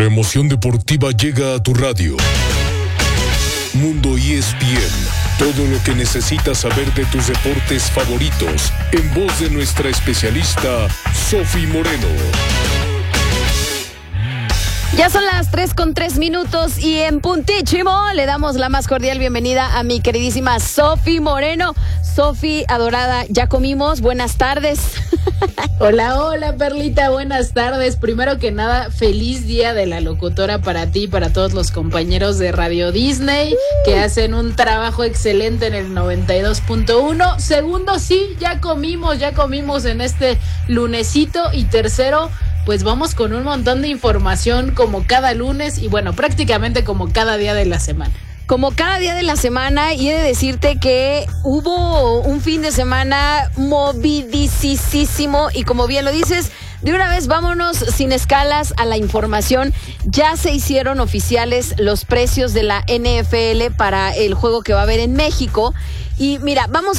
La emoción deportiva llega a tu radio. Mundo ESPN. Todo lo que necesitas saber de tus deportes favoritos, en voz de nuestra especialista, Sofi Moreno. Ya son las 3:03 y en puntísimo le damos la más cordial bienvenida a mi queridísima Sofi Moreno. Sofi, adorada, ¿ya comimos? Buenas tardes. Hola, Perlita, buenas tardes. Primero que nada, feliz día de la locutora para ti y para todos los compañeros de Radio Disney que hacen un trabajo excelente en el 92.1. Segundo, sí, ya comimos en este lunesito. Y tercero, pues vamos con un montón de información como cada lunes y bueno, prácticamente como cada día de la semana. Como cada día de la semana, y he de decirte que hubo un fin de semana movidísimo y como bien lo dices, de una vez vámonos sin escalas a la información. Ya se hicieron oficiales los precios de la NFL para el juego que va a haber en México. Y mira, vamos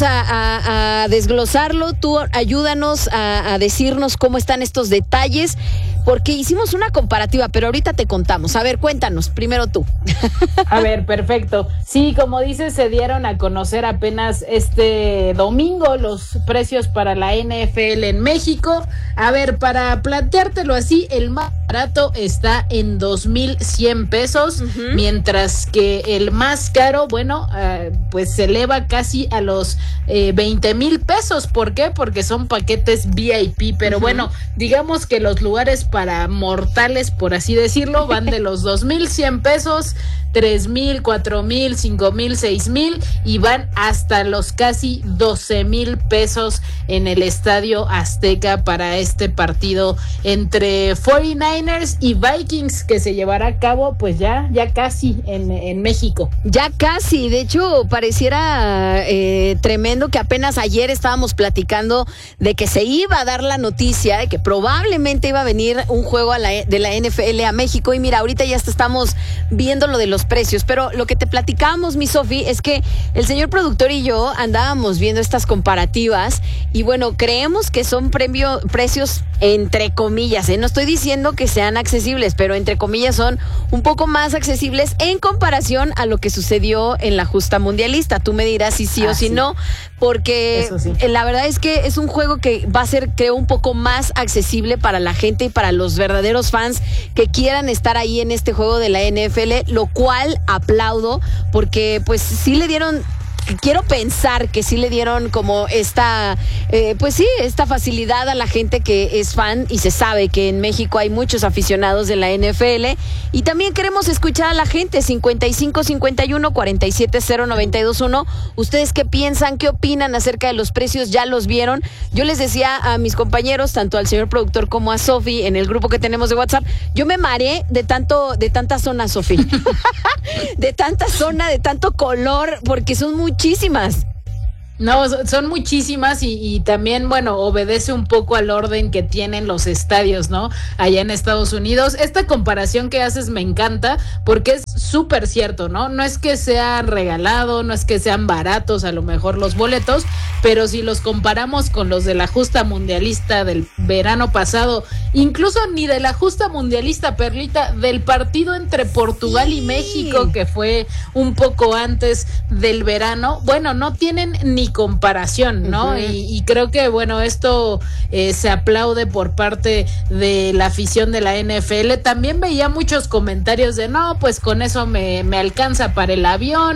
a desglosarlo. Tú ayúdanos a decirnos cómo están estos detalles, porque hicimos una comparativa, pero ahorita te contamos. A ver, cuéntanos, primero tú. A ver, perfecto. Sí, como dices, se dieron a conocer apenas este domingo los precios para la NFL en México. A ver, para planteártelo así, el más barato está en 2,100 pesos, mientras que el más caro, bueno, pues se eleva casi a los 20,000 pesos. ¿Por qué? Porque son paquetes VIP, pero bueno, digamos que los lugares para mortales, por así decirlo, van de los 2,100 pesos, 3,000, 4,000, 5,000, 6,000 y van hasta los casi 12,000 pesos en el Estadio Azteca para este partido entre 49ers y Vikings que se llevará a cabo pues ya casi en México. Ya casi, de hecho pareciera tremendo que apenas ayer estábamos platicando de que se iba a dar la noticia de que probablemente iba a venir un juego de la NFL a México y mira, ahorita ya estamos viendo lo de los precios, pero lo que te platicábamos, mi Sofi, es que el señor productor y yo andábamos viendo estas comparativas y bueno, creemos que son precios entre comillas, no estoy diciendo que sean accesibles, pero entre comillas son un poco más accesibles en comparación a lo que sucedió en la justa mundialista. Tú me dirás si sí o si no, porque sí. La verdad es que es un juego que va a ser, creo, un poco más accesible para la gente y para los verdaderos fans que quieran estar ahí en este juego de la NFL, lo cual aplaudo, porque pues sí le dieron... Quiero pensar que sí le dieron como esta facilidad a la gente que es fan y se sabe que en México hay muchos aficionados de la NFL y también queremos escuchar a la gente. 5551-470921. ¿Ustedes qué piensan? ¿Qué opinan acerca de los precios? ¿Ya los vieron? Yo les decía a mis compañeros, tanto al señor productor como a Sofi, en el grupo que tenemos de WhatsApp, yo me mareé de tanta zona, Sofi. de tanta zona, de tanto color, porque son muchísimas. No, son muchísimas y también, bueno, obedece un poco al orden que tienen los estadios, ¿no? Allá en Estados Unidos. Esta comparación que haces me encanta porque es súper cierto, ¿no? No es que sean regalado, no es que sean baratos a lo mejor los boletos, pero si los comparamos con los de la justa mundialista del verano pasado, incluso ni de la justa mundialista, Perlita, del partido entre Portugal y México, que fue un poco antes del verano, bueno, no tienen ni comparación, ¿no? Y creo que, bueno, esto se aplaude por parte de la afición de la NFL. También veía muchos comentarios de, no, pues con eso me alcanza para el avión,